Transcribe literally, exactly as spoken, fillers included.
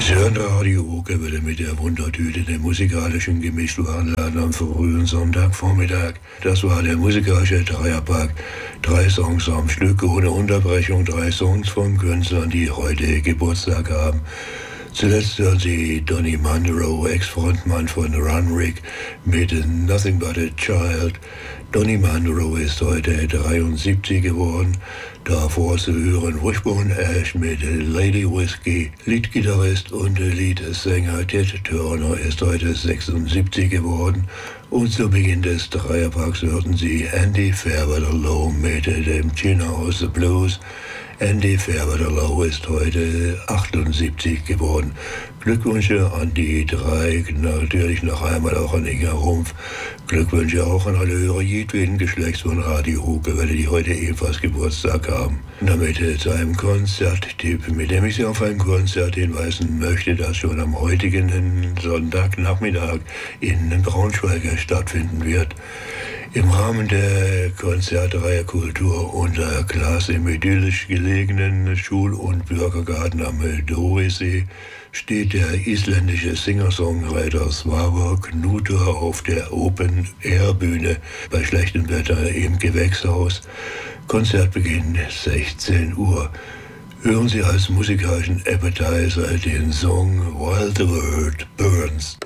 Sie hören Radio Okerwelle mit der Wundertüte der musikalischen Gemischtwarenladen am frühen Sonntagvormittag. Das war der musikalische Dreierpack. Drei Songs am Stück ohne Unterbrechung, drei Songs von Künstlern, die heute Geburtstag haben. Zuletzt hören Sie Donny Munro, Ex-Frontmann von Runrig, mit Nothing But a Child. Donny Munro ist heute dreiundsiebzig geworden. Davor zu hören Wishbone Ash mit Lady Whiskey. Leadgitarrist und Leadsänger Ted Turner ist heute sechsundsiebzig geworden. Und zu Beginn des Dreierpacks hörten Sie Andy Fairweather-Low mit dem Chin aus the Blues. Andy Fairweather-Low ist heute achtundsiebzig geworden. Glückwünsche an die drei, natürlich noch einmal auch an Inga Rumpf. Glückwünsche auch an alle Hörer jedweden Geschlechts von Radio Okerwelle, die heute ebenfalls Geburtstag haben. Und damit zu einem Konzerttipp, mit dem ich Sie auf ein Konzert hinweisen möchte, das schon am heutigen Sonntagnachmittag in Braunschweig stattfinden wird. Im Rahmen der Konzertreihe Kultur unter Glas im idyllisch gelegenen Schul- und Bürgergarten am Dorisee steht der isländische Singer-Songwriter Svavar Knútur auf der Open-Air-Bühne bei schlechtem Wetter im Gewächshaus. Konzertbeginn sechzehn Uhr. Hören Sie als musikalischen Appetizer den Song While the World Burns.